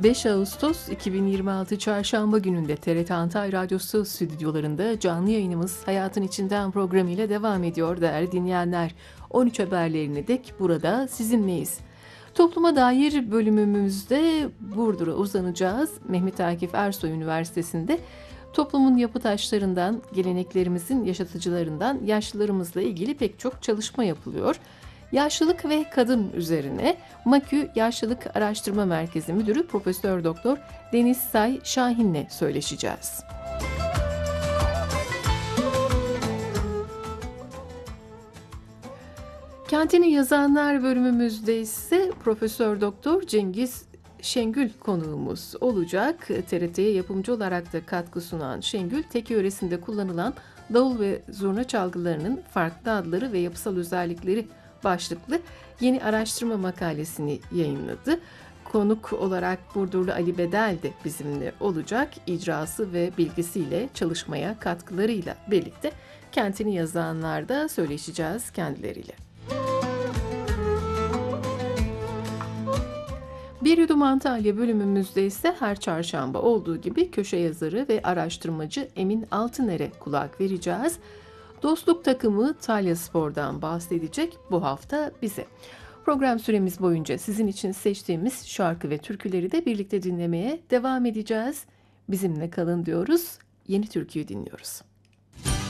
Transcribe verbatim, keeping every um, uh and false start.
beş Ağustos iki bin yirmi altı Çarşamba gününde T R T Antay Radyosu stüdyolarında canlı yayınımız Hayatın İçinden programıyla devam ediyor değerli dinleyenler. on üç haberlerine dek burada sizinleyiz. Topluma dair bölümümüzde Burdur'a uzanacağız. Mehmet Akif Ersoy Üniversitesi'nde toplumun yapı taşlarından, geleneklerimizin yaşatıcılarından yaşlılarımızla ilgili pek çok çalışma yapılıyor. Yaşlılık ve kadın üzerine MAKÜ Yaşlılık Araştırma Merkezi Müdürü Profesör Doktor Deniz Say Şahin'le söyleşeceğiz. Kentini Yazanlar bölümümüzde ise Profesör Doktor Cengiz Şengül konuğumuz olacak. T R T'ye yapımcı olarak da katkı sunan Şengül, teki yöresinde kullanılan davul ve zurna çalgılarının farklı adları ve yapısal özellikleri başlıklı yeni araştırma makalesini yayınladı. Konuk olarak Burdurlu Ali Bedel de bizimle olacak. İcrası ve bilgisiyle, çalışmaya katkılarıyla birlikte Kentini Yazanlar'da söyleşeceğiz kendileriyle. Bir Yudum Antalya bölümümüzde ise her çarşamba olduğu gibi köşe yazarı ve araştırmacı Emin Altıner'e kulak vereceğiz. Dostluk takımı Talyaspor'dan bahsedecek bu hafta bize. Program süremiz boyunca sizin için seçtiğimiz şarkı ve türküleri de birlikte dinlemeye devam edeceğiz. Bizimle kalın diyoruz. Yeni türküyü dinliyoruz.